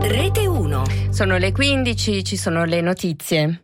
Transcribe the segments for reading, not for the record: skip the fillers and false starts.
Rete 1. Sono le 15, ci sono le notizie.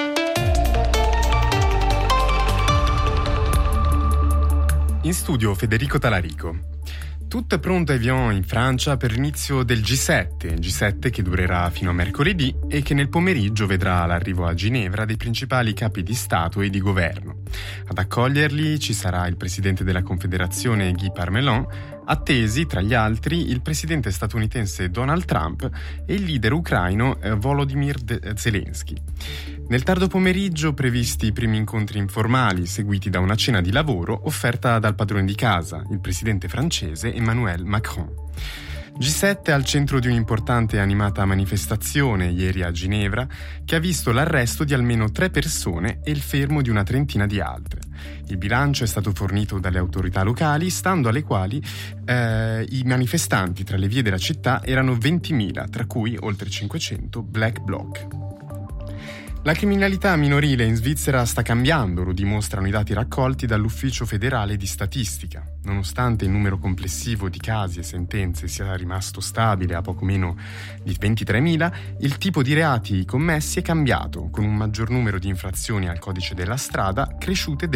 In studio Federico Talarico. Tutto è pronto e via in Francia per l'inizio del G7 che durerà fino a mercoledì e che nel pomeriggio vedrà l'arrivo a Ginevra dei principali capi di Stato e di governo. Ad accoglierli ci sarà il presidente della Confederazione Guy Parmelin, attesi tra gli altri il presidente statunitense Donald Trump e il leader ucraino Volodymyr Zelensky. Nel tardo pomeriggio previsti i primi incontri informali seguiti da una cena di lavoro offerta dal padrone di casa, il presidente francese Emmanuel Macron. G7 al centro di un'importante e animata manifestazione ieri a Ginevra che ha visto l'arresto di almeno 3 persone e il fermo di una trentina di altre. Il bilancio è stato fornito dalle autorità locali, stando alle quali i manifestanti tra le vie della città erano 20.000, tra cui oltre 500 black bloc. La criminalità minorile in Svizzera sta cambiando, lo dimostrano i dati raccolti dall'Ufficio federale di statistica. Nonostante il numero complessivo di casi e sentenze sia rimasto stabile a poco meno di 23.000, il tipo di reati commessi è cambiato, con un maggior numero di infrazioni al codice della strada cresciute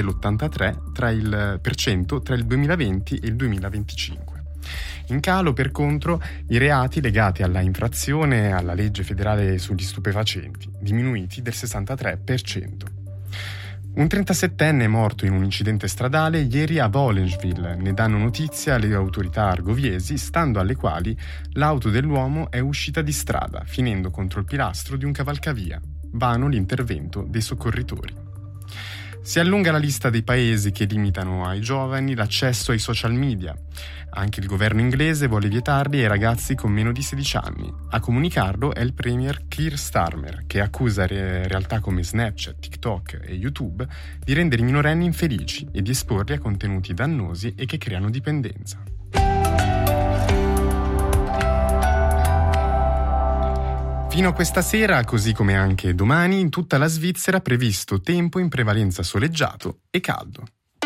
dell'83% tra il 2020 e il 2025. In calo, per contro, i reati legati alla infrazione alla legge federale sugli stupefacenti, diminuiti del 63%. Un 37enne è morto in un incidente stradale ieri a Wollenswil, ne danno notizia le autorità argoviesi, stando alle quali l'auto dell'uomo è uscita di strada, finendo contro il pilastro di un cavalcavia. Vano l'intervento dei soccorritori. Si allunga la lista dei paesi che limitano ai giovani l'accesso ai social media. Anche il governo inglese vuole vietarli ai ragazzi con meno di 16 anni. A comunicarlo è il premier Keir Starmer, che accusa realtà come Snapchat, TikTok e YouTube di rendere i minorenni infelici e di esporli a contenuti dannosi e che creano dipendenza. Fino a questa sera, così come anche domani, in tutta la Svizzera è previsto tempo in prevalenza soleggiato e caldo.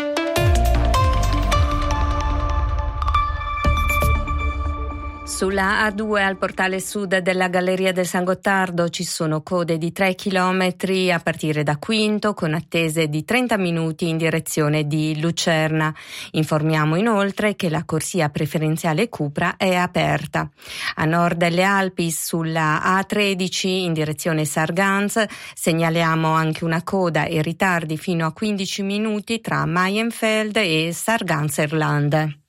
Sulla A2 al portale sud della Galleria del San Gottardo ci sono code di 3 chilometri a partire da Quinto, con attese di 30 minuti in direzione di Lucerna. Informiamo inoltre che la corsia preferenziale Cupra è aperta. A nord delle Alpi, sulla A13 in direzione Sargans, segnaliamo anche una coda e ritardi fino a 15 minuti tra Mayenfeld e Sarganserland.